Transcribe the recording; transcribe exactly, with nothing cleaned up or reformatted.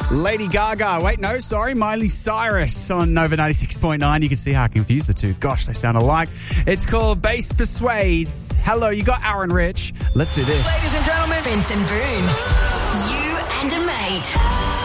Lady Gaga. Wait, no, sorry. Miley Cyrus on Nova ninety-six point nine. You can see how I confused the two. Gosh, they sound alike. It's called Bass Persuades. Hello, you got Aaron Rich. Let's do this. Ladies and gentlemen, Benson Boone. You and a mate.